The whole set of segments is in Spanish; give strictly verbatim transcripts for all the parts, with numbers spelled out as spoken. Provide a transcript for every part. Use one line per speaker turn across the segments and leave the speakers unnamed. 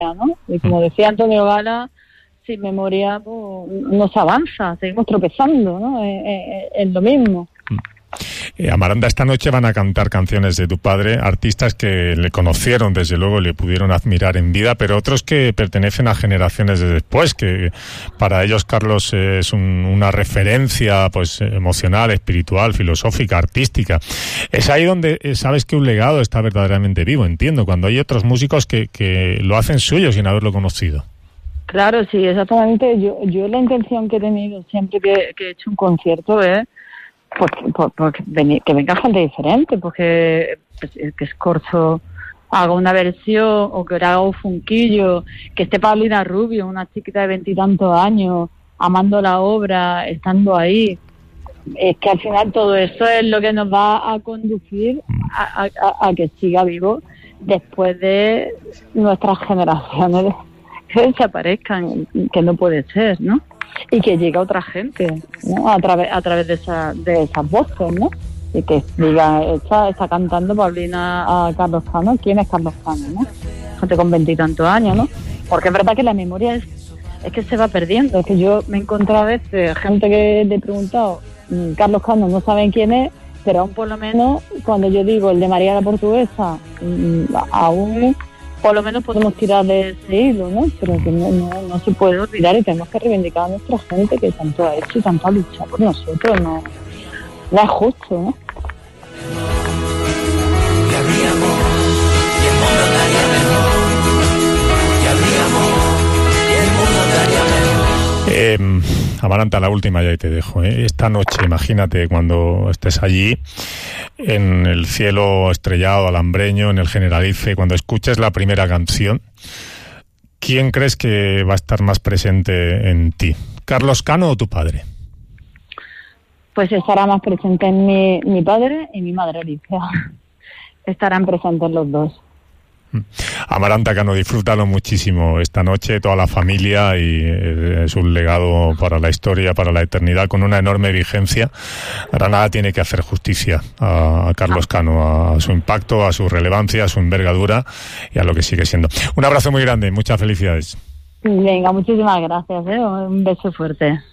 ¿no? Y como decía Antonio Gala, sin memoria pues, no se avanza, seguimos tropezando, ¿no? Es, es, es lo mismo.
Eh, Amaranta, esta noche van a cantar canciones de tu padre, artistas que le conocieron, desde luego, le pudieron admirar en vida, pero otros que pertenecen a generaciones de después, que para ellos Carlos es un, una referencia pues emocional, espiritual, filosófica, artística. Es ahí donde sabes que un legado está verdaderamente vivo, entiendo, cuando hay otros músicos que, que lo hacen suyo sin haberlo conocido.
Claro, sí, exactamente. Yo, yo la intención que he tenido siempre que, que he hecho un concierto es Porque, por, porque que venga gente diferente, porque pues, que Scorzo haga una versión o que haga un funquillo, que esté Paulina Rubio, una chiquita de veintitantos años, amando la obra, estando ahí. Es que al final todo eso es lo que nos va a conducir a, a, a que siga vivo después de nuestras generaciones que desaparezcan, que no puede ser, ¿no? Y que llegue a otra gente, ¿no? A través a través de esa, de esas voces, ¿no? Y que diga, está, está cantando Paulina a Carlos Cano. ¿Quién es Carlos Cano, no? Gente con veintitantos años, ¿no? Porque es verdad que la memoria es, es que se va perdiendo. Es que yo me he encontrado a veces gente que le he preguntado, Carlos Cano, no saben quién es, pero aún por lo menos, cuando yo digo el de María la Portuguesa, aún por lo menos podemos tirar de ese hilo, ¿no? Pero que no, no, no se puede olvidar y tenemos que reivindicar a nuestra gente que tanto ha hecho y tanto ha luchado por nosotros, no, no es justo, ¿no?
Eh, Amaranta, la última ya y te dejo, ¿eh? Esta noche, imagínate cuando estés allí en el cielo estrellado, alhambreño, en el Generalife, cuando escuches la primera canción, ¿quién crees que va a estar más presente en ti? ¿Carlos Cano o tu padre?
Pues estará más presente en mi, mi padre y mi madre Alicia. Estarán presentes los dos.
Amaranta Cano, disfrútalo muchísimo esta noche, toda la familia, y es un legado para la historia, para la eternidad, con una enorme vigencia. Granada tiene que hacer justicia a Carlos Cano, a su impacto, a su relevancia, a su envergadura y a lo que sigue siendo. Un abrazo muy grande, muchas felicidades.
Venga, muchísimas gracias, ¿eh? Un beso fuerte.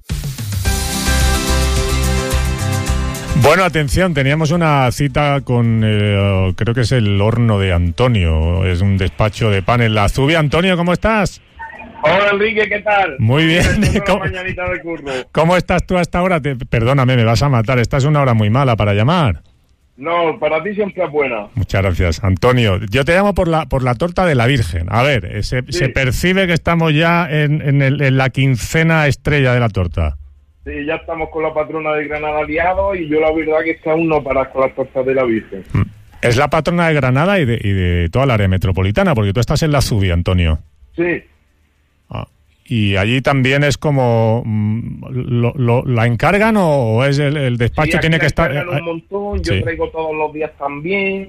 Bueno, atención, teníamos una cita con, eh, creo que es el horno de Antonio, es un despacho de pan en la Zubia. Antonio, ¿cómo estás?
Hola, Enrique, ¿qué tal?
Muy bien. ¿Cómo,
de curro.
¿Cómo estás tú hasta ahora? Te, perdóname, me vas a matar, esta es una hora muy mala para llamar.
No, para ti siempre es buena.
Muchas gracias, Antonio. Yo te llamo por la por la torta de la Virgen. A ver, se, sí. se percibe que estamos ya en, en, el, en la quincena estrella de la torta.
Sí, ya estamos con la patrona de Granada liados y yo la verdad que es que aún no paras con las tortas de la Virgen.
Es la patrona de Granada y de, y de toda la área metropolitana, porque tú estás en la Zubia, Antonio.
Sí.
Ah, ¿y allí también es como... Lo, lo, ¿la encargan o es el, el despacho
sí,
tiene que estar...?
Sí, un montón, yo
sí.
traigo todos los días también.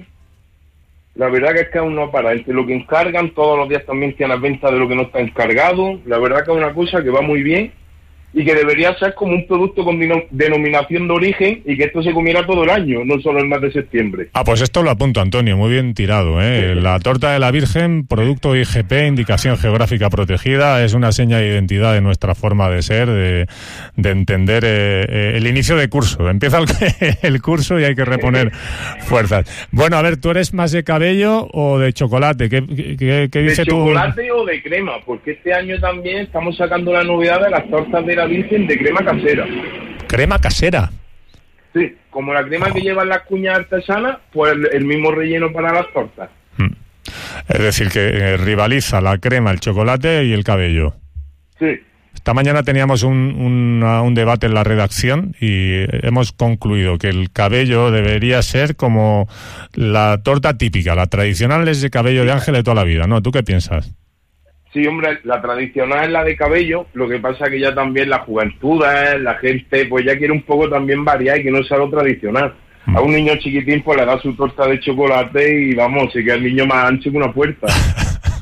La verdad que es que aún no para. Entre lo que encargan, todos los días también tienes venta de lo que no está encargado. La verdad que es una cosa que va muy bien. Y que debería ser como un producto con denominación de origen y que esto se comiera todo el año, no solo el mes de septiembre.
Ah, pues esto lo apunto, Antonio, muy bien tirado, ¿eh? Sí. La torta de la Virgen, producto I G P, indicación geográfica protegida, es una seña de identidad de nuestra forma de ser, de, de entender eh, eh, el inicio de curso. Empieza el, el curso y hay que reponer fuerzas. Bueno, a ver, ¿tú eres más de cabello o de chocolate? ¿Qué, qué, qué dice
de
tú?
De chocolate o de crema, porque este año también estamos sacando la novedad de las tortas de la Virgen de crema casera.
¿Crema casera?
Sí, como la crema que llevan las cuñas artesanas, pues el, el mismo relleno para las tortas.
Hmm. Es decir, que eh, rivaliza la crema, el chocolate y el cabello.
Sí.
Esta mañana teníamos un, un, un debate en la redacción y hemos concluido que el cabello debería ser como la torta típica, la tradicional es de cabello de ángel de toda la vida, ¿no? ¿Tú qué piensas?
Sí, hombre, la tradicional es la de cabello, lo que pasa que ya también la juventud, ¿eh? La gente pues ya quiere un poco también variar y que no sea lo tradicional. Mm. A un niño chiquitín pues le da su torta de chocolate y vamos, se queda el niño más ancho que una puerta.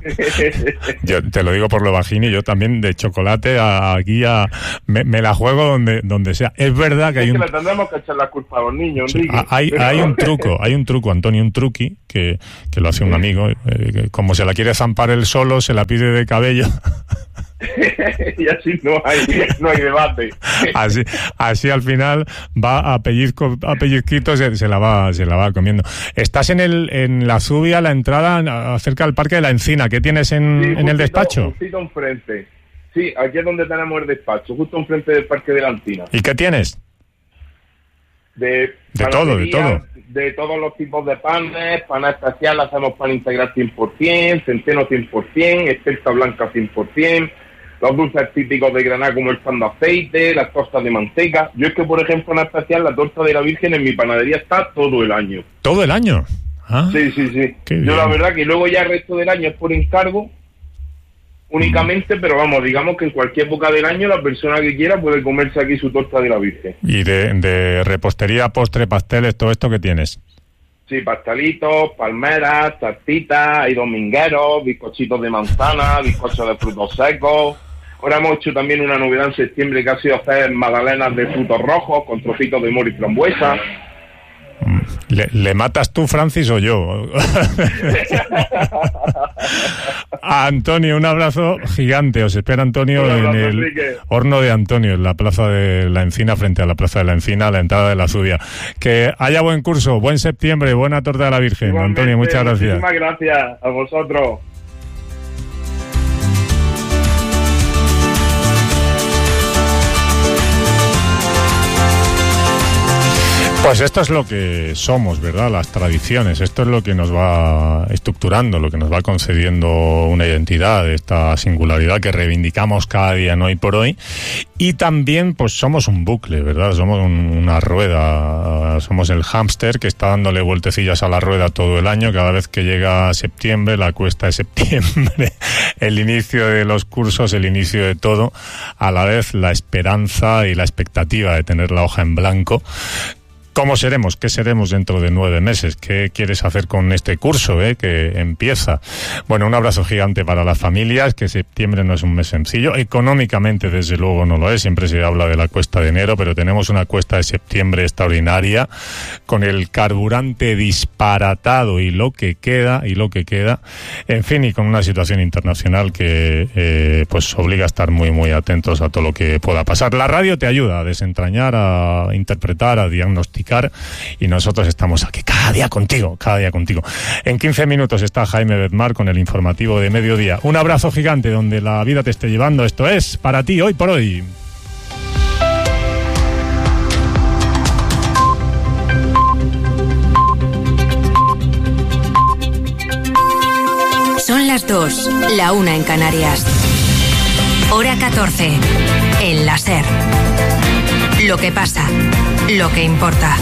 Yo te lo digo por lo bajín y yo también de chocolate a, aquí a... Me, me la juego donde donde sea. Es verdad que hay
es
un...
que le tendremos que echar la culpa a los niños, Enrique.
Sí, hay, hay un truco, hay un truco, Antonio, un truqui, que, que lo hace un amigo. Eh, que como se la quiere zampar él solo, se la pide de cabello.
Y así no hay, no hay debate.
Así, así al final va a pellizco, a pellizquitos se, se la va, se la va comiendo. Estás en el, en la Zubia, la entrada cerca del Parque de la Encina. ¿Qué tienes en,
sí,
en
justito,
el despacho?
Justito enfrente. Sí, aquí es donde tenemos el despacho, justo enfrente del Parque de la Encina.
¿Y qué tienes?
De,
de todo, de todo.
De todos los tipos de panes, pan especial, hacemos pan integral cien por ciento, centeno cien por ciento, experta blanca cien por ciento, los dulces típicos de Granada como el pan de aceite, las tostas de manteca. Yo es que, por ejemplo, en especial la torta de la Virgen en mi panadería está todo el año.
¿Todo el año? Ah,
sí, sí, sí. Yo
bien.
La verdad que luego ya el resto del año es por encargo únicamente, mm. pero vamos, digamos que en cualquier época del año la persona que quiera puede comerse aquí su torta de la Virgen.
¿Y de, de repostería, postre, pasteles, todo esto que tienes?
Sí, pastelitos, palmeras, tartitas, hay domingueros, bizcochitos de manzana, bizcochos de frutos secos. Ahora hemos hecho también una novedad en septiembre que ha sido hacer magdalenas de frutos rojos con trocitos de mora y frambuesa.
¿Le, ¿Le matas tú, Francis, o yo? Antonio, un abrazo gigante. Os espera Antonio abrazo, en el Enrique. Horno de Antonio, en la Plaza de la Encina, frente a la Plaza de la Encina, a la entrada de la Zubia. Que haya buen curso, buen septiembre, buena torta de la Virgen. Igualmente, Antonio, muchas gracias.
Muchísimas gracias a vosotros.
Pues esto es lo que somos, ¿verdad? Las tradiciones, esto es lo que nos va estructurando, lo que nos va concediendo una identidad, esta singularidad que reivindicamos cada día, no hoy por hoy. Y también, pues somos un bucle, ¿verdad? Somos un, una rueda, somos el hámster que está dándole vueltecillas a la rueda todo el año. Cada vez que llega septiembre, la cuesta de septiembre, el inicio de los cursos, el inicio de todo, a la vez la esperanza y la expectativa de tener la hoja en blanco. ¿Cómo seremos? ¿Qué seremos dentro de nueve meses? ¿Qué quieres hacer con este curso eh, que empieza? Bueno, un abrazo gigante para las familias, que septiembre no es un mes sencillo. Económicamente, desde luego, no lo es. Siempre se habla de la cuesta de enero, pero tenemos una cuesta de septiembre extraordinaria, con el carburante disparatado y lo que queda, y lo que queda. En fin, y con una situación internacional que eh, pues obliga a estar muy, muy atentos a todo lo que pueda pasar. La radio te ayuda a desentrañar, a interpretar, a diagnosticar, y nosotros estamos aquí cada día contigo, cada día contigo. En quince minutos está Jaime Bedmar con el informativo de mediodía. Un abrazo gigante donde la vida te esté llevando. Esto es para ti, hoy por hoy.
Son las dos, la una en Canarias. Hora catorce, en la SER. Lo que pasa, lo que importa.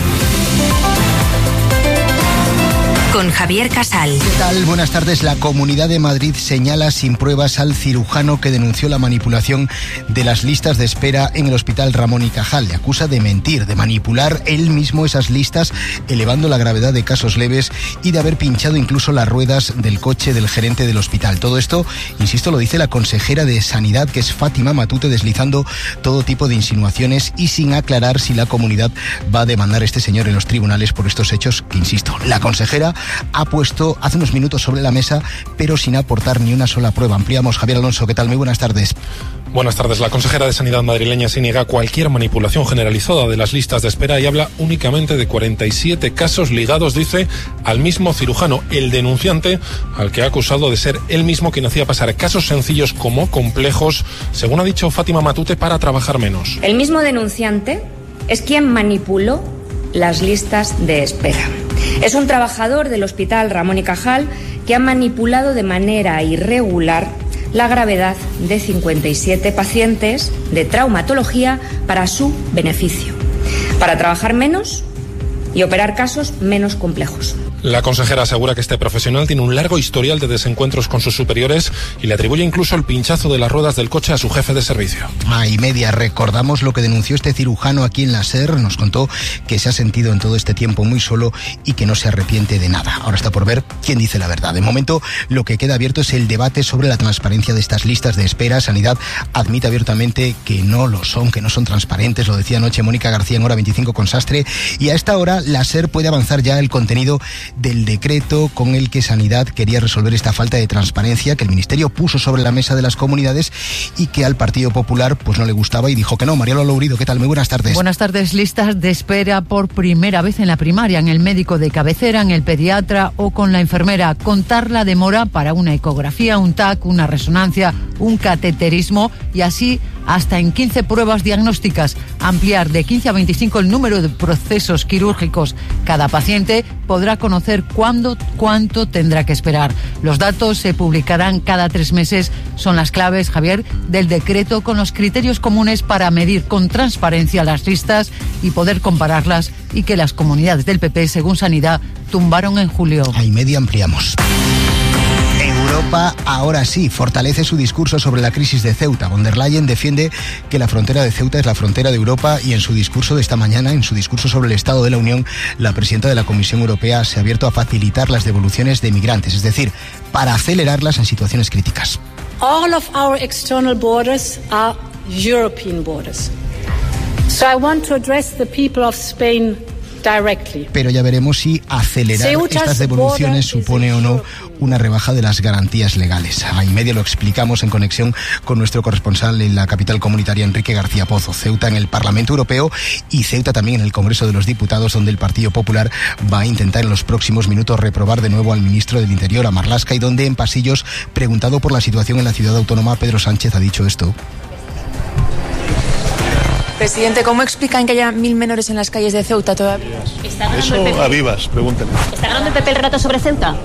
Con Javier Casal.
¿Qué tal? Buenas tardes. La Comunidad de Madrid señala sin pruebas al cirujano que denunció la manipulación de las listas de espera en el Hospital Ramón y Cajal. Le acusa de mentir, de manipular él mismo esas listas, elevando la gravedad de casos leves y de haber pinchado incluso las ruedas del coche del gerente del hospital. Todo esto, insisto, lo dice la consejera de Sanidad, que es Fátima Matute, deslizando todo tipo de insinuaciones y sin aclarar si la comunidad va a demandar a este señor en los tribunales por estos hechos que, insisto, la consejera ha puesto hace unos minutos sobre la mesa, pero sin aportar ni una sola prueba. Ampliamos. Javier Alonso, ¿qué tal? Muy buenas tardes.
Buenas tardes. La consejera de Sanidad madrileña se niega cualquier manipulación generalizada de las listas de espera y habla únicamente de cuarenta y siete casos ligados, dice, al mismo cirujano, el denunciante, al que ha acusado de ser él mismo quien hacía pasar casos sencillos como complejos, según ha dicho Fátima Matute, para trabajar menos.
El mismo denunciante es quien manipuló las listas de espera. Es un trabajador del Hospital Ramón y Cajal que ha manipulado de manera irregular la gravedad de cincuenta y siete pacientes de traumatología para su beneficio, para trabajar menos y operar casos menos complejos.
La consejera asegura que este profesional tiene un largo historial de desencuentros con sus superiores y le atribuye incluso el pinchazo de las ruedas del coche a su jefe de servicio.
Ah, y media, recordamos lo que denunció este cirujano aquí en la SER. Nos contó que se ha sentido en todo este tiempo muy solo y que no se arrepiente de nada. Ahora está por ver quién dice la verdad. De momento, lo que queda abierto es el debate sobre la transparencia de estas listas de espera. Sanidad admite abiertamente que no lo son, que no son transparentes. Lo decía anoche Mónica García en Hora veinticinco con Sastre. Y a esta hora, la SER puede avanzar ya el contenido del decreto con el que Sanidad quería resolver esta falta de transparencia que el Ministerio puso sobre la mesa de las comunidades y que al Partido Popular pues no le gustaba y dijo que no. María Lourido, ¿qué tal? Muy buenas tardes.
Buenas tardes. Listas de espera por primera vez en la primaria, en el médico de cabecera, en el pediatra o con la enfermera. Contar la demora para una ecografía, un T A C, una resonancia, un cateterismo y así hasta en quince pruebas diagnósticas. Ampliar de quince a veinticinco el número de procesos quirúrgicos. Cada paciente podrá conocer cuándo, cuánto tendrá que esperar. Los datos se publicarán cada tres meses. Son las claves, Javier, del decreto con los criterios comunes para medir con transparencia las listas y poder compararlas y que las comunidades del P P, según Sanidad, tumbaron en julio.
A y media ampliamos. Europa ahora sí fortalece su discurso sobre la crisis de Ceuta. Von der Leyen defiende que la frontera de Ceuta es la frontera de Europa y en su discurso de esta mañana, en su discurso sobre el Estado de la Unión, la presidenta de la Comisión Europea se ha abierto a facilitar las devoluciones de migrantes, es decir, para acelerarlas en situaciones críticas.
All of our external borders are European borders. So I want to address the people of Spain directly.
Pero ya veremos si acelerar estas devoluciones supone o no una rebaja de las garantías legales. A y media lo explicamos en conexión con nuestro corresponsal en la capital comunitaria, Enrique García Pozo. Ceuta en el Parlamento Europeo y Ceuta también en el Congreso de los Diputados, donde el Partido Popular va a intentar en los próximos minutos reprobar de nuevo al ministro del Interior, a Marlaska, y donde en pasillos, preguntado por la situación en la ciudad autónoma, Pedro Sánchez ha dicho esto.
Presidente, ¿cómo explican que haya mil menores en las calles de Ceuta todavía?
Eso a Vivas, pregúntenle.
¿Está ganando el P P el relato sobre Ceuta?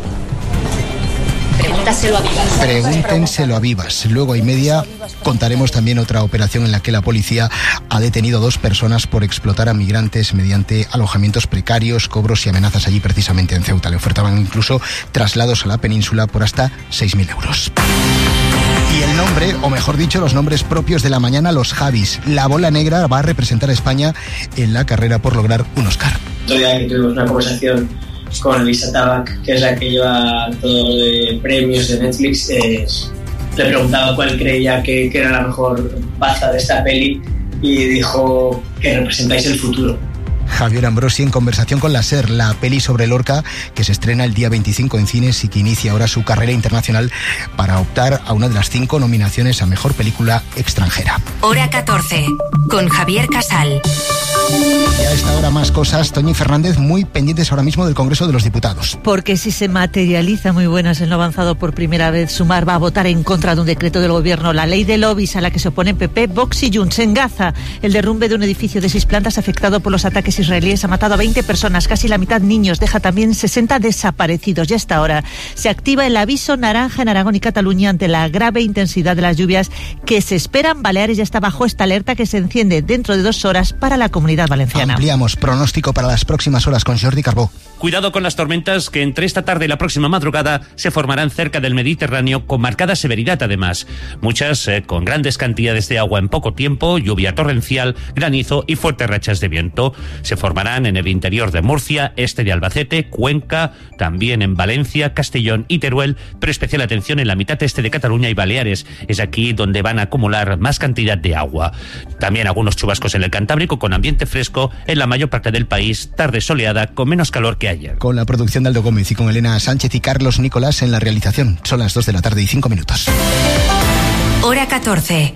Pregúntaselo a Vivas.
Pregúntenselo a Vivas. Luego a y media contaremos también otra operación en la que la policía ha detenido a dos personas por explotar a migrantes mediante alojamientos precarios, cobros y amenazas allí precisamente en Ceuta. Le ofertaban incluso traslados a la península por hasta seis mil euros. Y el nombre, o mejor dicho, los nombres propios de la mañana, los Javis. La bola negra va a representar a España en la carrera por lograr un Oscar.
Todavía tuvimos una conversación con Lisa Tabac, que es la que lleva todo de premios de Netflix. Eh, le preguntaba cuál creía que, que era la mejor baza de esta peli y dijo que representáis el futuro.
Javier Ambrosi en conversación con la SER, la peli sobre Lorca que se estrena el día veinticinco en cines y que inicia ahora su carrera internacional para optar a una de las cinco nominaciones a Mejor Película Extranjera.
Hora catorce, con Javier Casal.
Y a esta hora más cosas. Toñi Fernández, muy pendientes ahora mismo del Congreso de los Diputados.
Porque si se materializa, muy buenas, en lo avanzado por primera vez, Sumar va a votar en contra de un decreto del Gobierno, la ley de lobbies a la que se oponen P P, Vox y Junts. En Gaza, el derrumbe de un edificio de seis plantas afectado por los ataques israelíes ha matado a veinte personas, casi la mitad niños, deja también sesenta desaparecidos. Y hasta ahora se activa el aviso naranja en Aragón y Cataluña ante la grave intensidad de las lluvias que se esperan. Baleares ya está bajo esta alerta que se enciende dentro de dos horas para la Comunidad Valenciana.
Ampliamos pronóstico para las próximas horas con Jordi Carbó.
Cuidado con las tormentas que entre esta tarde y la próxima madrugada se formarán cerca del Mediterráneo con marcada severidad además. Muchas eh, con grandes cantidades de agua en poco tiempo, lluvia torrencial, granizo y fuertes rachas de viento. Se formarán en el interior de Murcia, este de Albacete, Cuenca, también en Valencia, Castellón y Teruel, pero especial atención en la mitad este de Cataluña y Baleares. Es aquí donde van a acumular más cantidad de agua. También algunos chubascos en el Cantábrico con ambiente fresco en la mayor parte del país, tarde soleada con menos calor que ayer.
Con la producción de Aldo Gómez y con Elena Sánchez y Carlos Nicolás en la realización. Son las dos de la tarde y cinco minutos.
Hora catorce.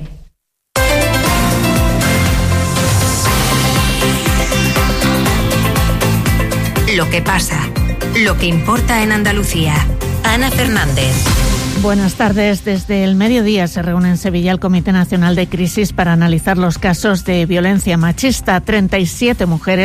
Lo que pasa, lo que importa en Andalucía. Ana Fernández.
Buenas tardes. Desde el mediodía se reúne en Sevilla el Comité Nacional de Crisis para analizar los casos de violencia machista. treinta y siete mujeres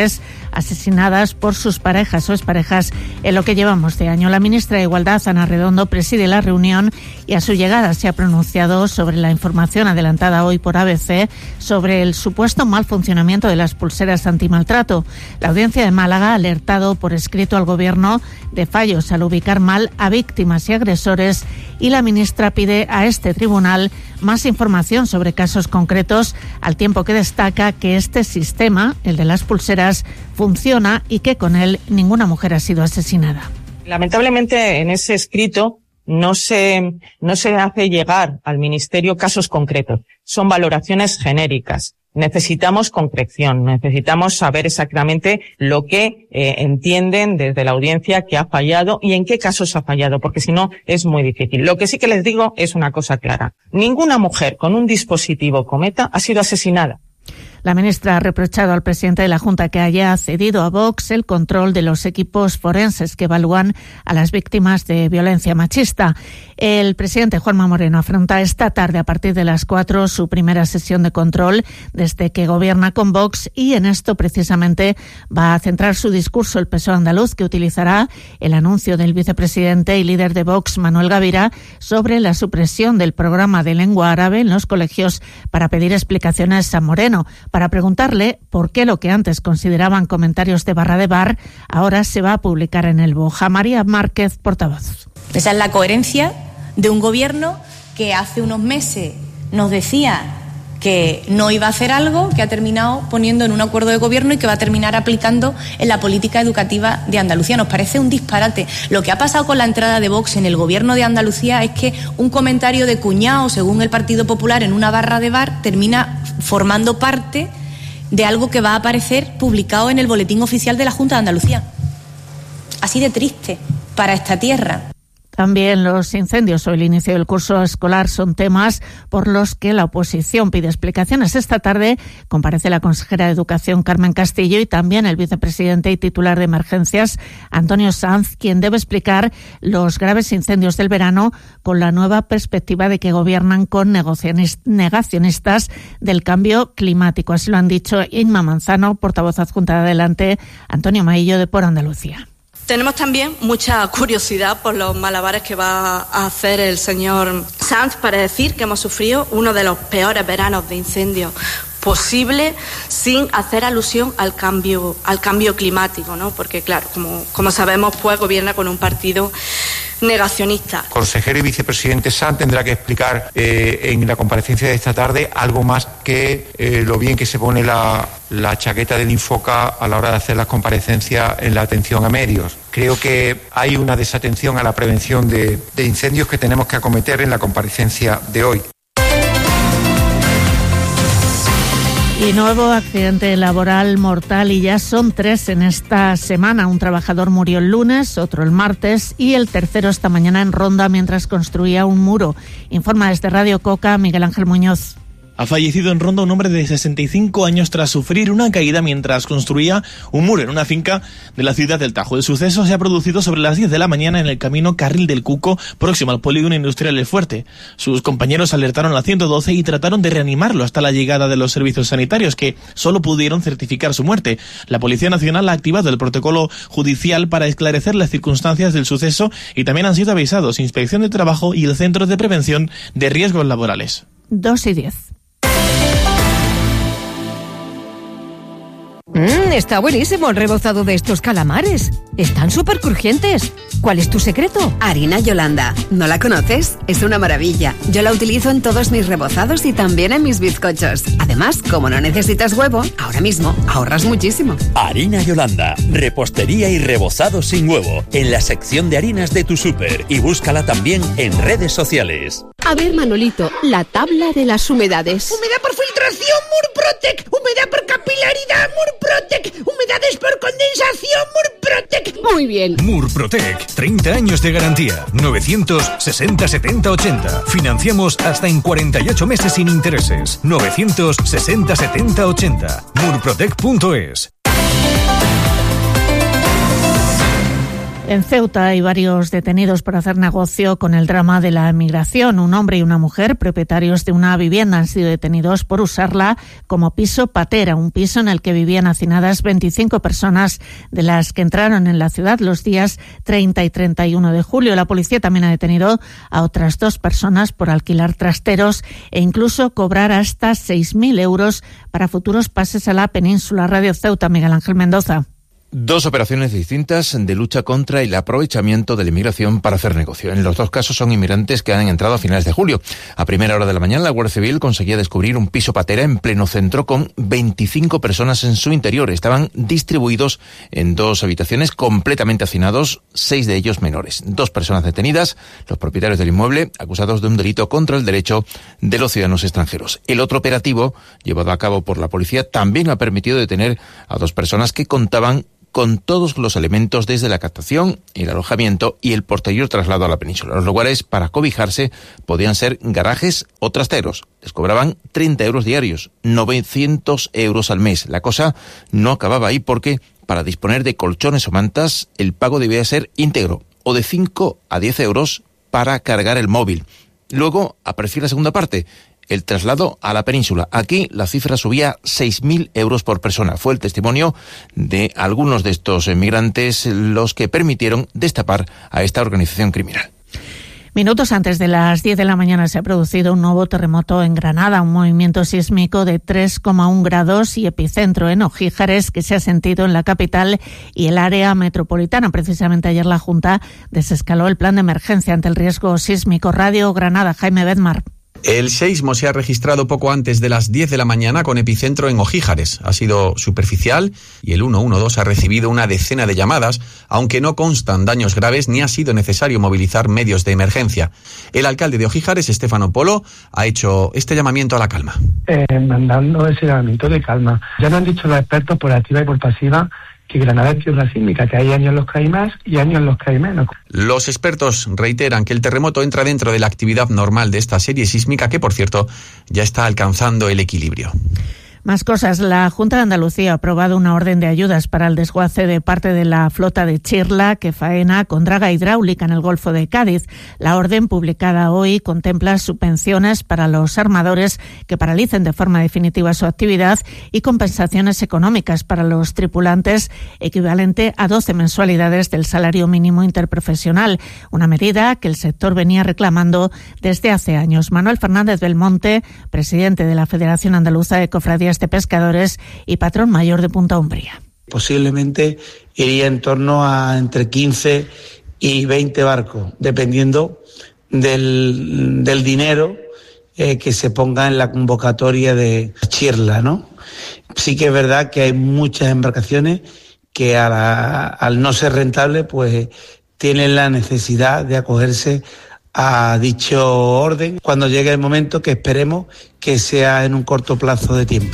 asesinadas por sus parejas o exparejas en lo que llevamos de año. La ministra de Igualdad, Ana Redondo, preside la reunión y a su llegada se ha pronunciado sobre la información adelantada hoy por A B C sobre el supuesto mal funcionamiento de las pulseras antimaltrato. La Audiencia de Málaga ha alertado por escrito al Gobierno de fallos al ubicar mal a víctimas y agresores, y la ministra pide a este tribunal más información sobre casos concretos, al tiempo que destaca que este sistema, el de las pulseras, funciona y que con él ninguna mujer ha sido asesinada.
Lamentablemente, en ese escrito no se, no se hace llegar al Ministerio casos concretos. Son valoraciones genéricas. Necesitamos concreción, necesitamos saber exactamente lo que eh, entienden desde la audiencia que ha fallado y en qué casos ha fallado, porque si no es muy difícil. Lo que sí que les digo es una cosa clara. Ninguna mujer con un dispositivo Cometa ha sido asesinada.
La ministra ha reprochado al presidente de la Junta que haya cedido a Vox el control de los equipos forenses que evalúan a las víctimas de violencia machista. El presidente Juanma Moreno afronta esta tarde a partir de las cuatro su primera sesión de control desde que gobierna con Vox, y en esto precisamente va a centrar su discurso el P S O E andaluz, que utilizará el anuncio del vicepresidente y líder de Vox, Manuel Gavira, sobre la supresión del programa de lengua árabe en los colegios para pedir explicaciones a Moreno, para preguntarle por qué lo que antes consideraban comentarios de barra de bar ahora se va a publicar en el Boja. María Márquez, portavoz.
Esa es la coherencia de un gobierno que hace unos meses nos decía que no iba a hacer algo, que ha terminado poniendo en un acuerdo de gobierno y que va a terminar aplicando en la política educativa de Andalucía. Nos parece un disparate. Lo que ha pasado con la entrada de Vox en el gobierno de Andalucía es que un comentario de cuñado, según el Partido Popular, en una barra de bar, termina formando parte de algo que va a aparecer publicado en el Boletín Oficial de la Junta de Andalucía. Así de triste para esta tierra.
También los incendios o el inicio del curso escolar son temas por los que la oposición pide explicaciones. Esta tarde comparece la consejera de Educación, Carmen Castillo, y también el vicepresidente y titular de Emergencias, Antonio Sanz, quien debe explicar los graves incendios del verano con la nueva perspectiva de que gobiernan con negacionistas del cambio climático. Así lo han dicho Inma Manzano, portavoz adjunta de Adelante, Antonio Maillo de Por Andalucía.
Tenemos también mucha curiosidad por los malabares que va a hacer el señor Sanz para decir que hemos sufrido uno de los peores veranos de incendios posible, sin hacer alusión al cambio al cambio climático, ¿no? Porque claro, como, como sabemos, pues gobierna con un partido negacionista.
Consejero y vicepresidente Sanz tendrá que explicar eh, en la comparecencia de esta tarde algo más que eh, lo bien que se pone la, la chaqueta del Infoca a la hora de hacer las comparecencias en la atención a medios. Creo que hay una desatención a la prevención de, de incendios que tenemos que acometer en la comparecencia de hoy.
Y nuevo accidente laboral mortal, y ya son tres en esta semana. Un trabajador murió el lunes, otro el martes y el tercero esta mañana en Ronda mientras construía un muro. Informa desde Radio Coca Miguel Ángel Muñoz.
Ha fallecido en Ronda un hombre de sesenta y cinco años tras sufrir una caída mientras construía un muro en una finca de la ciudad del Tajo. El suceso se ha producido sobre las diez de la mañana en el camino Carril del Cuco, próximo al polígono industrial El Fuerte. Sus compañeros alertaron al ciento doce y trataron de reanimarlo hasta la llegada de los servicios sanitarios, que solo pudieron certificar su muerte. La Policía Nacional ha activado el protocolo judicial para esclarecer las circunstancias del suceso, y también han sido avisados Inspección de Trabajo y el Centro de Prevención de Riesgos Laborales.
dos y diez.
Mmm, está buenísimo el rebozado de estos calamares. Están súper crujientes. ¿Cuál es tu secreto?
Harina Yolanda. ¿No la conoces? Es una maravilla. Yo la utilizo en todos mis rebozados y también en mis bizcochos. Además, como no necesitas huevo, ahora mismo ahorras muchísimo.
Harina Yolanda. Repostería y rebozado sin huevo. En la sección de harinas de tu súper. Y búscala también en redes sociales.
A ver, Manolito, la tabla de las humedades.
Humedad por filtración, Murprotec. Humedad por capilaridad, Murprotec. Humedades por condensación, Murprotec.
Muy bien.
Murprotec, treinta años de garantía. novecientos sesenta setenta ochenta. Financiamos hasta en cuarenta y ocho meses sin intereses. novecientos sesenta setenta ochenta. murprotec punto es.
En Ceuta hay varios detenidos por hacer negocio con el drama de la emigración. Un hombre y una mujer, propietarios de una vivienda, han sido detenidos por usarla como piso patera, un piso en el que vivían hacinadas veinticinco personas de las que entraron en la ciudad los días treinta y treinta y uno de julio. La policía también ha detenido a otras dos personas por alquilar trasteros e incluso cobrar hasta seis mil euros para futuros pases a la península. Radio Ceuta, Miguel Ángel Mendoza.
Dos operaciones distintas de lucha contra el aprovechamiento de la inmigración para hacer negocio. En los dos casos son inmigrantes que han entrado a finales de julio. A primera hora de la mañana, la Guardia Civil conseguía descubrir un piso patera en pleno centro con veinticinco personas en su interior. Estaban distribuidos en dos habitaciones completamente hacinados, seis de ellos menores. Dos personas detenidas, los propietarios del inmueble, acusados de un delito contra el derecho de los ciudadanos extranjeros. El otro operativo, llevado a cabo por la policía, también ha permitido detener a dos personas que contaban con todos los elementos desde la captación, el alojamiento y el posterior traslado a la península. Los lugares para cobijarse podían ser garajes o trasteros. Les cobraban treinta euros diarios, novecientos euros al mes. La cosa no acababa ahí porque para disponer de colchones o mantas el pago debía ser íntegro o de cinco a diez euros para cargar el móvil. Luego apareció la segunda parte, el traslado a la península. Aquí la cifra subía seis mil euros por persona. Fue el testimonio de algunos de estos inmigrantes los que permitieron destapar a esta organización criminal.
Minutos antes de las diez de la mañana se ha producido un nuevo terremoto en Granada, un movimiento sísmico de tres coma uno grados y epicentro en Ojíjares que se ha sentido en la capital y el área metropolitana. Precisamente ayer la Junta desescaló el plan de emergencia ante el riesgo sísmico. Radio Granada, Jaime Bedmar.
El seísmo se ha registrado poco antes de las diez de la mañana con epicentro en Ojíjares. Ha sido superficial y el ciento doce ha recibido una decena de llamadas, aunque no constan daños graves ni ha sido necesario movilizar medios de emergencia. El alcalde de Ojíjares, Estefano Polo, ha hecho este llamamiento a la calma.
Eh, mandando ese llamamiento de calma. Ya nos han dicho los expertos por activa y por pasiva que Granada es tierra sísmica, que hay años en los que hay más y años en los que hay menos.
Los expertos reiteran que el terremoto entra dentro de la actividad normal de esta serie sísmica, que por cierto ya está alcanzando el equilibrio.
Más cosas. La Junta de Andalucía ha aprobado una orden de ayudas para el desguace de parte de la flota de Chirla que faena con draga hidráulica en el Golfo de Cádiz. La orden, publicada hoy, contempla subvenciones para los armadores que paralicen de forma definitiva su actividad y compensaciones económicas para los tripulantes, equivalente a doce mensualidades del salario mínimo interprofesional, una medida que el sector venía reclamando desde hace años. Manuel Fernández Belmonte, presidente de la Federación Andaluza de Cofradías de Pescadores y patrón mayor de Punta Umbría.
Posiblemente iría en torno a entre quince y veinte barcos, dependiendo del, del dinero eh, que se ponga en la convocatoria de Chirla, ¿no? Sí que es verdad que hay muchas embarcaciones que a la, al no ser rentable, pues tienen la necesidad de acogerse a dicho orden cuando llegue el momento, que esperemos que sea en un corto plazo de tiempo.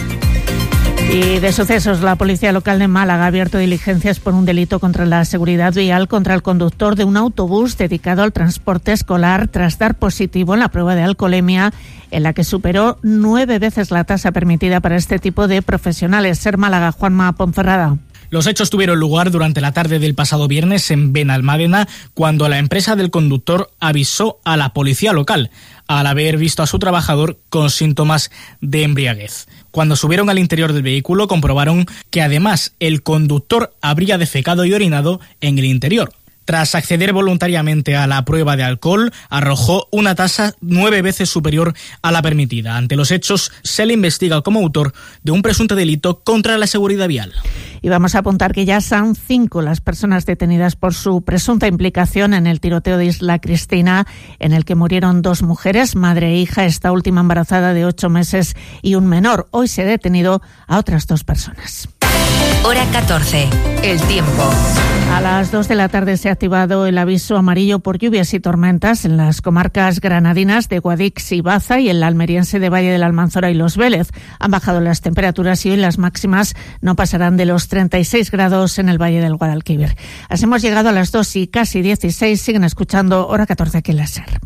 Y de sucesos, la Policía Local de Málaga ha abierto diligencias por un delito contra la seguridad vial contra el conductor de un autobús dedicado al transporte escolar tras dar positivo en la prueba de alcoholemia, en la que superó nueve veces la tasa permitida para este tipo de profesionales. Ser Málaga, Juanma Ponferrada.
Los hechos tuvieron lugar durante la tarde del pasado viernes en Benalmádena, cuando la empresa del conductor avisó a la policía local al haber visto a su trabajador con síntomas de embriaguez. Cuando subieron al interior del vehículo, comprobaron que además el conductor habría defecado y orinado en el interior. Tras acceder voluntariamente a la prueba de alcohol, arrojó una tasa nueve veces superior a la permitida. Ante los hechos, se le investiga como autor de un presunto delito contra la seguridad vial.
Y vamos a apuntar que ya son cinco las personas detenidas por su presunta implicación en el tiroteo de Isla Cristina, en el que murieron dos mujeres, madre e hija, esta última embarazada de ocho meses y un menor. Hoy se ha detenido a otras dos personas.
Hora catorce. El tiempo.
A las dos de la tarde se ha activado el aviso amarillo por lluvias y tormentas en las comarcas granadinas de Guadix y Baza y en la almeriense de Valle de la Almanzora y Los Vélez. Han bajado las temperaturas y hoy las máximas no pasarán de los treinta y seis grados en el Valle del Guadalquivir. Así hemos llegado a las dos y casi dieciséis. Siguen escuchando Hora catorce aquí en la SER.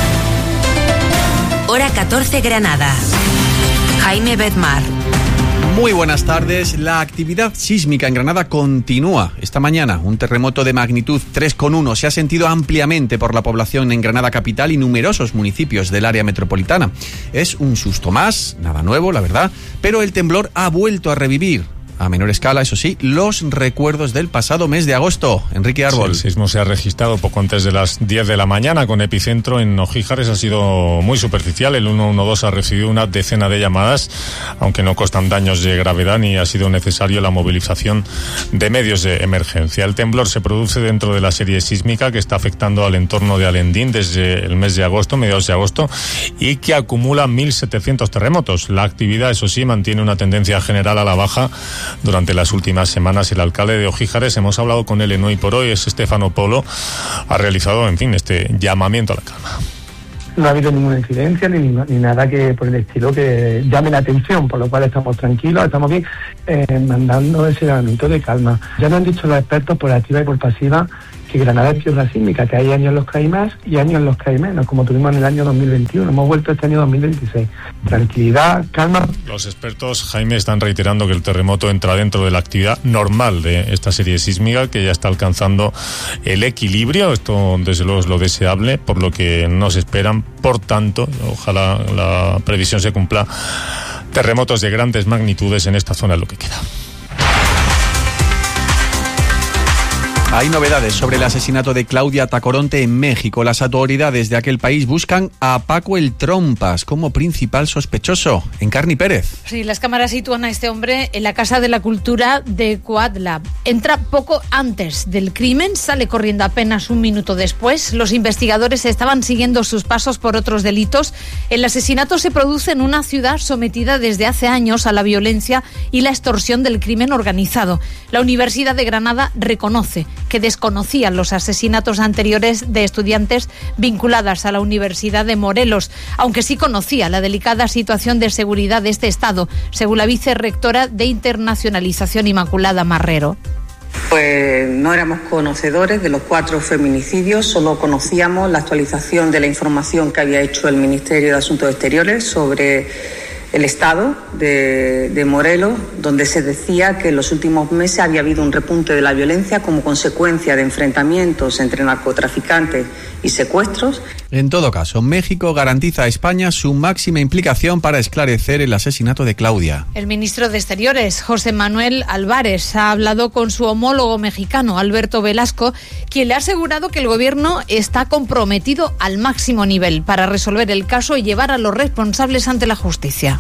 Hora catorce Granada. Jaime Bedmar.
Muy buenas tardes. La actividad sísmica en Granada continúa. Esta mañana, un terremoto de magnitud tres coma uno se ha sentido ampliamente por la población en Granada capital y numerosos municipios del área metropolitana. Es un susto más, nada nuevo, la verdad, pero el temblor ha vuelto a revivir, a menor escala, eso sí, los recuerdos del pasado mes de agosto. Enrique Árbol.
Sí, el sismo se ha registrado poco antes de las diez de la mañana, con epicentro en Ojíjares. Ha cido muy superficial. El ciento doce ha recibido una decena de llamadas, aunque no constan daños de gravedad ni ha sido necesario la movilización de medios de emergencia. El temblor se produce dentro de la serie sísmica que está afectando al entorno de Alendín desde el mes de agosto, mediados de agosto, y que acumula mil setecientos terremotos. La actividad, eso sí, mantiene una tendencia general a la baja durante las últimas semanas. El alcalde de Ojíjares, hemos hablado con él en Hoy por Hoy, es Estefano Polo, ha realizado, en fin, este llamamiento a la calma.
No ha habido ninguna incidencia ni, ni nada que por el estilo que llame la atención, por lo cual estamos tranquilos, estamos bien, eh, mandando ese llamamiento de calma. Ya nos han dicho los expertos por activa y por pasiva que Granada es tierra sísmica, que hay años en los que hay más y años en los que hay menos, como tuvimos en el año dos mil veintiuno. Hemos vuelto este año dos mil veintiséis. Tranquilidad, calma.
Los expertos, Jaime, están reiterando que el terremoto entra dentro de la actividad normal de esta serie sísmica, que ya está alcanzando el equilibrio. Esto, desde luego, es lo deseable, por lo que nos esperan. Por tanto, ojalá la previsión se cumpla, terremotos de grandes magnitudes en esta zona, es lo que queda.
Hay novedades sobre el asesinato de Claudia Tacoronte en México. Las autoridades de aquel país buscan a Paco el Trompas como principal sospechoso. Encarni Pérez.
Sí, las cámaras sitúan a este hombre en la Casa de la Cultura de Coatlab. Entra poco antes del crimen, sale corriendo apenas un minuto después. Los investigadores estaban siguiendo sus pasos por otros delitos. El asesinato se produce en una ciudad sometida desde hace años a la violencia y la extorsión del crimen organizado. La Universidad de Granada reconoce que desconocían los asesinatos anteriores de estudiantes vinculadas a la Universidad de Morelos, aunque sí conocía la delicada situación de seguridad de este estado, según la vicerrectora de Internacionalización Inmaculada Marrero.
Pues no éramos conocedores de los cuatro feminicidios, solo conocíamos la actualización de la información que había hecho el Ministerio de Asuntos Exteriores sobre el estado de, de Morelos, donde se decía que en los últimos meses había habido un repunte de la violencia como consecuencia de enfrentamientos entre narcotraficantes y secuestros.
En todo caso, México garantiza a España su máxima implicación para esclarecer el asesinato de Claudia.
El ministro de Exteriores, José Manuel Álvarez, ha hablado con su homólogo mexicano, Alberto Velasco, quien le ha asegurado que el gobierno está comprometido al máximo nivel para resolver el caso y llevar a los responsables ante la justicia.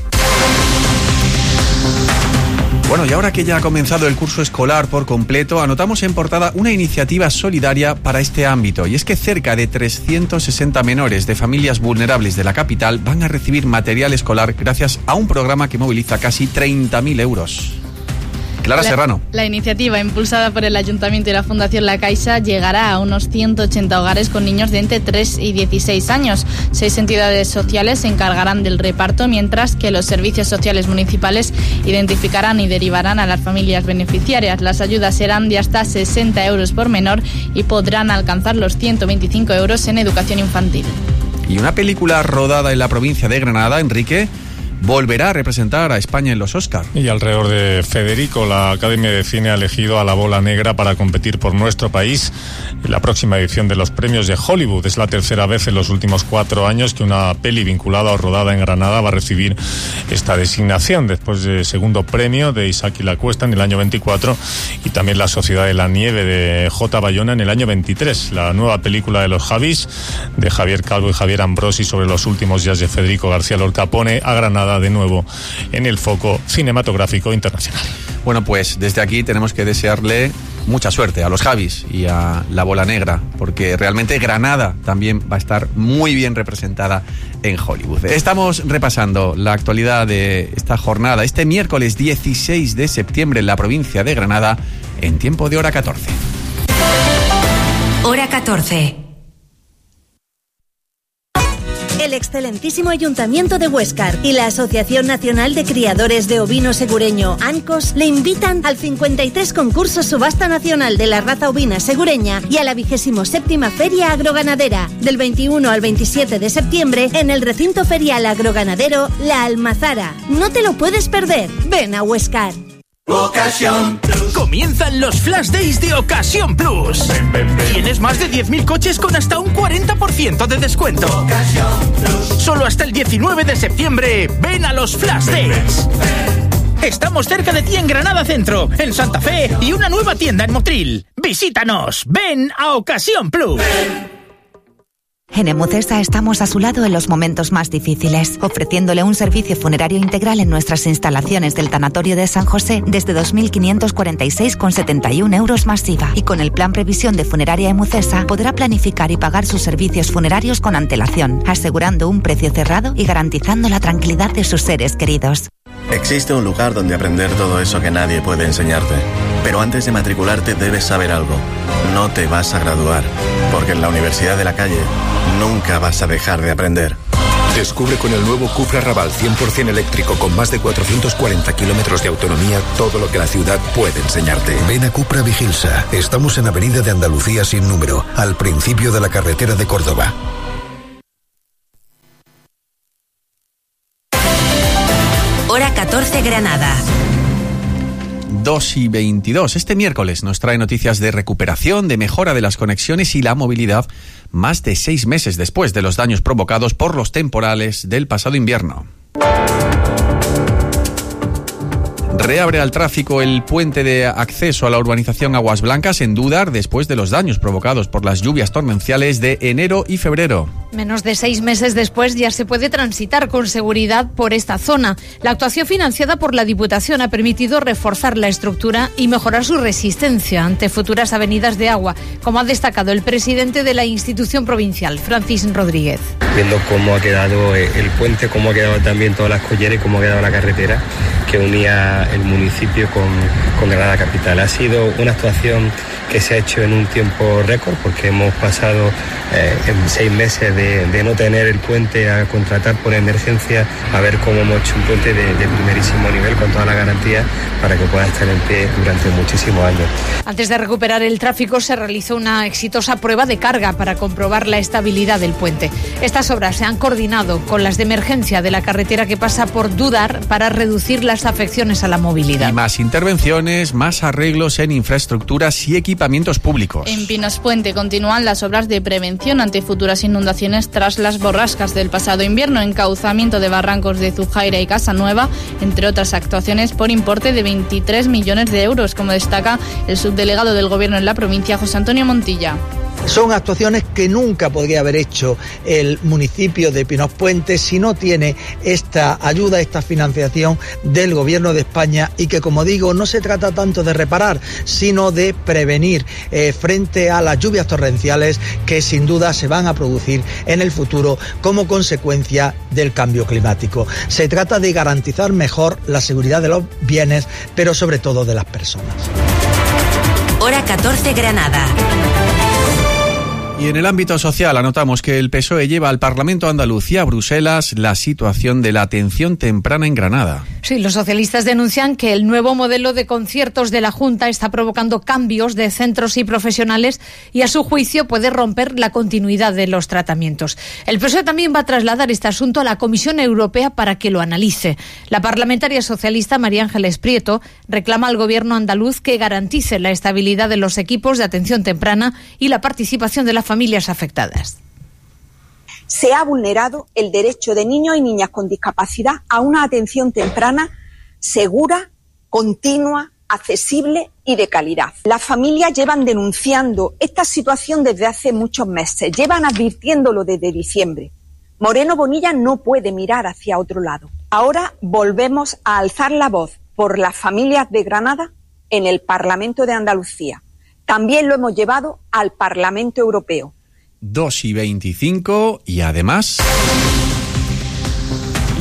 Bueno, y ahora que ya ha comenzado el curso escolar por completo, anotamos en portada una iniciativa solidaria para este ámbito. Y es que cerca de trescientos sesenta menores de familias vulnerables de la capital van a recibir material escolar gracias a un programa que moviliza casi treinta mil euros. Clara
la,
Serrano.
La iniciativa, impulsada por el Ayuntamiento y la Fundación La Caixa, llegará a unos ciento ochenta hogares con niños de entre tres y dieciséis años. Seis entidades sociales se encargarán del reparto, mientras que los servicios sociales municipales identificarán y derivarán a las familias beneficiarias. Las ayudas serán de hasta sesenta euros por menor y podrán alcanzar los ciento veinticinco euros en educación infantil.
Y una película rodada en la provincia de Granada, Enrique, volverá a representar a España en los Oscar.
Y alrededor de Federico, la Academia de Cine ha elegido a La Bola Negra para competir por nuestro país en la próxima edición de los premios de Hollywood. Es la tercera vez en los últimos cuatro años que una peli vinculada o rodada en Granada va a recibir esta designación, después del segundo premio de Isaac y la Cuesta en el año veinticuatro y también La Sociedad de la Nieve de J. Bayona en el año veintitrés. La nueva película de los Javis, de Javier Calvo y Javier Ambrosi, sobre los últimos días de Federico García Lorca, pone a Granada de nuevo en el foco cinematográfico internacional.
Bueno, pues desde aquí tenemos que desearle mucha suerte a los Javis y a La Bola Negra, porque realmente Granada también va a estar muy bien representada en Hollywood. Estamos repasando la actualidad de esta jornada, este miércoles dieciséis de septiembre en la provincia de Granada, en tiempo de hora catorce.
Hora catorce.
El excelentísimo Ayuntamiento de Huéscar y la Asociación Nacional de Criadores de Ovino Segureño, ANCOS, le invitan al cincuenta y tres concurso Subasta Nacional de la Raza Ovina Segureña y a la vigésimo séptima Feria Agroganadera, del veintiuno al veintisiete de septiembre en el recinto ferial agroganadero La Almazara. No te lo puedes perder. Ven a Huéscar.
Ocasión Plus. Comienzan los Flash Days de Ocasión Plus. Ven, ven, ven. Tienes más de diez mil coches con hasta un cuarenta por ciento de descuento. Ocasión Plus. Solo hasta el diecinueve de septiembre. Ven a los Flash ven, Days. Ven, ven. Estamos cerca de ti en Granada Centro, en Santa Fe y una nueva tienda en Motril. Visítanos. Ven a Ocasión Plus. Ven.
En Emucesa estamos a su lado en los momentos más difíciles, ofreciéndole un servicio funerario integral en nuestras instalaciones del Tanatorio de San José desde dos mil quinientos cuarenta y seis con setenta y un euros más I V A. Y con el plan Previsión de Funeraria Emucesa podrá planificar y pagar sus servicios funerarios con antelación, asegurando un precio cerrado y garantizando la tranquilidad de sus seres queridos.
Existe un lugar donde aprender todo eso que nadie puede enseñarte. Pero antes de matricularte debes saber algo. No te vas a graduar, porque en la Universidad de la Calle nunca vas a dejar de aprender.
Descubre con el nuevo Cupra Raval cien por ciento eléctrico con más de cuatrocientos cuarenta kilómetros de autonomía todo lo que la ciudad puede enseñarte.
Ven a Cupra Vigilsa. Estamos en Avenida de Andalucía sin número, al principio de la carretera de Córdoba.
Hora catorce Granada.
dos y veintidós. Este miércoles nos trae noticias de recuperación, de mejora de las conexiones y la movilidad, más de seis meses después de los daños provocados por los temporales del pasado invierno. Reabre al tráfico el puente de acceso a la urbanización Aguas Blancas en Dúdar después de los daños provocados por las lluvias torrenciales de enero y febrero.
Menos de seis meses después ya se puede transitar con seguridad por esta zona. La actuación financiada por la Diputación ha permitido reforzar la estructura y mejorar su resistencia ante futuras avenidas de agua, como ha destacado el presidente de la institución provincial, Francis Rodríguez.
Viendo cómo ha quedado el puente, cómo ha quedado también todas las colleras y cómo ha quedado la carretera que unía el municipio con, con Granada Capital. Ha sido una actuación que se ha hecho en un tiempo récord, porque hemos pasado eh, en seis meses de, de no tener el puente a contratar por emergencia, a ver cómo hemos hecho un puente de, de primerísimo nivel con toda la garantía para que pueda estar en pie durante muchísimos años.
Antes de recuperar el tráfico se realizó una exitosa prueba de carga para comprobar la estabilidad del puente. Estas obras se han coordinado con las de emergencia de la carretera que pasa por Dúdar para reducir las afecciones a la movilidad.
Y más intervenciones, más arreglos en infraestructuras y equipamientos públicos.
En Pinos Puente continúan las obras de prevención ante futuras inundaciones tras las borrascas del pasado invierno, encauzamiento de barrancos de Zujaira y Casanueva, entre otras actuaciones por importe de veintitrés millones de euros, como destaca el subdelegado del Gobierno en la provincia, José Antonio Montilla.
Son actuaciones que nunca podría haber hecho el municipio de Pinos Puente si no tiene esta ayuda, esta financiación del Gobierno de España, y que, como digo, no se trata tanto de reparar, sino de prevenir eh, frente a las lluvias torrenciales que sin duda se van a producir en el futuro como consecuencia del cambio climático. Se trata de garantizar mejor la seguridad de los bienes, pero sobre todo de las personas.
Hora catorce Granada.
Y en el ámbito social anotamos que el P S O E lleva al Parlamento andaluz y a Bruselas la situación de la atención temprana en Granada.
Sí, los socialistas denuncian que el nuevo modelo de conciertos de la Junta está provocando cambios de centros y profesionales y, a su juicio, puede romper la continuidad de los tratamientos. El P S O E también va a trasladar este asunto a la Comisión Europea para que lo analice. La parlamentaria socialista María Ángeles Prieto reclama al Gobierno andaluz que garantice la estabilidad de los equipos de atención temprana y la participación de la familias afectadas.
Se ha vulnerado el derecho de niños y niñas con discapacidad a una atención temprana segura, continua, accesible y de calidad. Las familias llevan denunciando esta situación desde hace muchos meses, llevan advirtiéndolo desde diciembre. Moreno Bonilla no puede mirar hacia otro lado. Ahora volvemos a alzar la voz por las familias de Granada en el Parlamento de Andalucía. También lo hemos llevado al Parlamento Europeo.
dos y veinticinco y además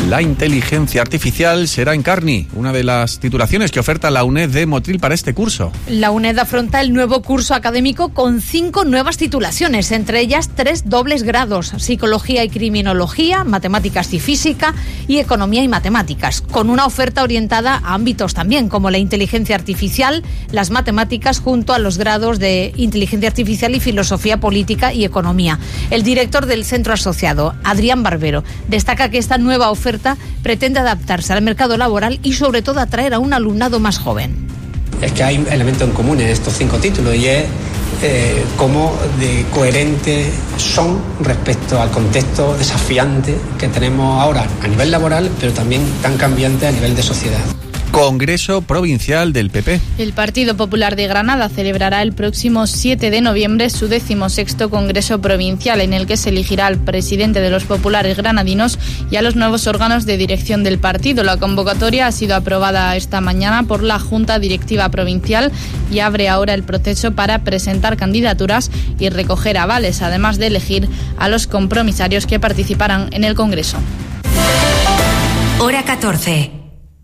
La inteligencia artificial será en Carni, una de las titulaciones que oferta la UNED de Motril para este curso.
La UNED afronta el nuevo curso académico con cinco nuevas titulaciones, entre ellas tres dobles grados: psicología y criminología, matemáticas y física y economía y matemáticas, con una oferta orientada a ámbitos también como la inteligencia artificial, las matemáticas, junto a los grados de inteligencia artificial y filosofía política y economía. El director del centro asociado, Adrián Barbero, destaca que esta nueva oferta pretende adaptarse al mercado laboral y sobre todo atraer a un alumnado más joven.
Es que hay elementos en común en estos cinco títulos y es eh, cómo de coherentes son respecto al contexto desafiante que tenemos ahora a nivel laboral, pero también tan cambiante a nivel de sociedad.
Congreso Provincial del P P.
El Partido Popular de Granada celebrará el próximo siete de noviembre su decimosexto Congreso Provincial, en el que se elegirá al presidente de los populares granadinos y a los nuevos órganos de dirección del partido. La convocatoria ha sido aprobada esta mañana por la Junta Directiva Provincial y abre ahora el proceso para presentar candidaturas y recoger avales, además de elegir a los compromisarios que participarán en el Congreso.
Hora catorce.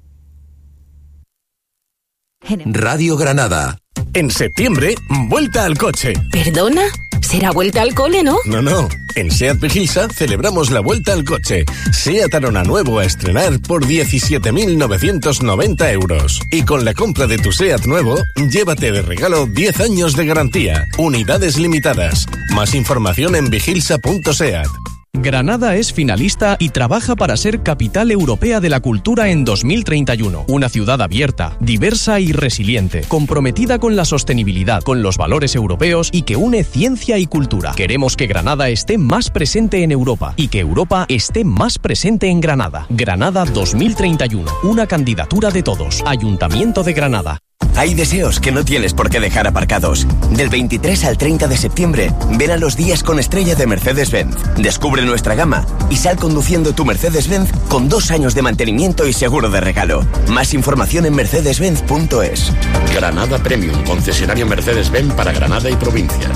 Radio Granada. En septiembre, vuelta al coche.
¿Perdona? ¿Será vuelta al cole, no?
No, no. En SEAT Vigilsa celebramos la vuelta al coche. SEAT Arona nuevo a estrenar por diecisiete mil novecientos noventa euros. Y con la compra de tu SEAT nuevo, llévate de regalo diez años de garantía. Unidades limitadas. Más información en vigilsa punto seat.
Granada es finalista y trabaja para ser capital europea de la cultura en dos mil treinta y uno. Una ciudad abierta, diversa y resiliente, comprometida con la sostenibilidad, con los valores europeos y que une ciencia y cultura. Queremos que Granada esté más presente en Europa y que Europa esté más presente en Granada. Granada dos mil treinta y uno, una candidatura de todos. Ayuntamiento de Granada.
Hay deseos que no tienes por qué dejar aparcados. Del veintitrés al treinta de septiembre, ven a los días con estrella de Mercedes-Benz. Descubre nuestra gama y sal conduciendo tu Mercedes-Benz con dos años de mantenimiento y seguro de regalo. Más información en mercedes benz punto es.
Granada Premium, concesionario Mercedes-Benz para Granada y provincia.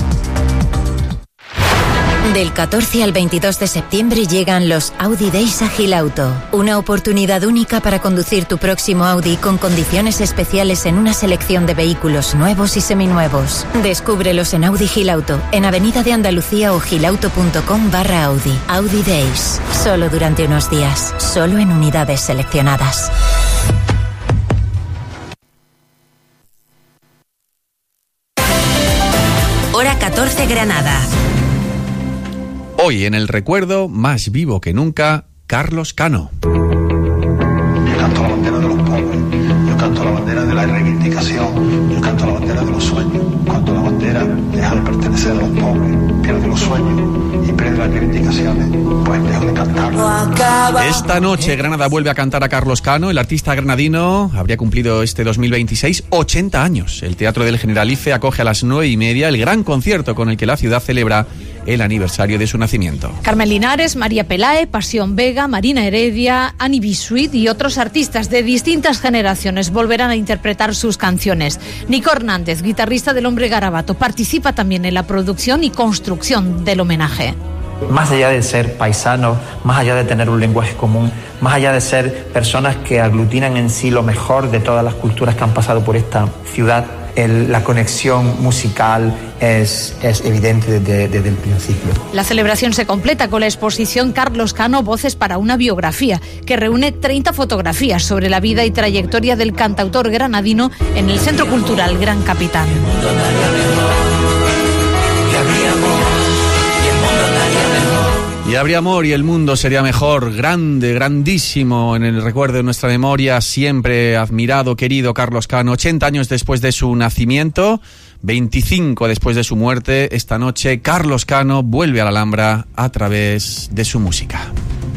Del catorce al veintidós de septiembre llegan los Audi Days a Gilauto. Una oportunidad única para conducir tu próximo Audi con condiciones especiales en una selección de vehículos nuevos y seminuevos. Descúbrelos en Audi Gilauto, en Avenida de Andalucía o gilauto punto com barra Audi. Audi Days. Solo durante unos días. Solo en unidades seleccionadas. Hora catorce Granada.
Hoy en el recuerdo, más vivo que nunca, Carlos Cano.
Yo canto la bandera de los pobres, yo canto la bandera de la reivindicación, yo canto la bandera de los sueños. Cuando la bandera deja de pertenecer a los pobres, pierde los sueños y pierde las reivindicaciones, pues dejo de cantar.
Esta noche Granada vuelve a cantar a Carlos Cano. El artista granadino habría cumplido este dos mil veintiséis ochenta años. El Teatro del Generalife acoge a las nueve y media el gran concierto con el que la ciudad celebra el aniversario de su nacimiento.
Carmen Linares, María Pelae, Pasión Vega, Marina Heredia, Annie Bisuit y otros artistas de distintas generaciones volverán a interpretar sus canciones. Nico Hernández, guitarrista del Hombre Garabato, participa también en la producción y construcción del homenaje.
Más allá de ser paisanos, más allá de tener un lenguaje común, más allá de ser personas que aglutinan en sí lo mejor de todas las culturas que han pasado por esta ciudad, El, la conexión musical es, es evidente desde, desde el principio.
La celebración se completa con la exposición Carlos Cano, Voces para una biografía, que reúne treinta fotografías sobre la vida y trayectoria del cantautor granadino en el Centro Cultural Gran Capitán.
Y habría amor y el mundo sería mejor. Grande, grandísimo en el recuerdo de nuestra memoria, siempre admirado, querido Carlos Cano. ochenta años después de su nacimiento, veinticinco después de su muerte, esta noche Carlos Cano vuelve a la Alhambra a través de su música.